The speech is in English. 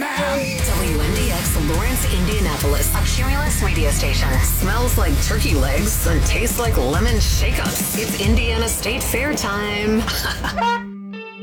WNDX Lawrence, Indianapolis, a Cumulus radio station. Smells like turkey legs and tastes like lemon shake-ups. It's Indiana State Fair time.